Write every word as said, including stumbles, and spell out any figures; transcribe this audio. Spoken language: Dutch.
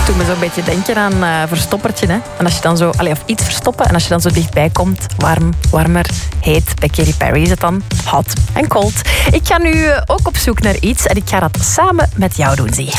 doet me zo'n beetje denken aan uh, Verstoppertje. Hè? En als je dan zo, allee, of iets verstoppen. En als je dan zo dichtbij komt, warm, warmer, heet. Bij Katy Perry is het dan hot en cold. Ik ga nu ook op zoek naar iets en ik ga dat samen met jou doen, zie je.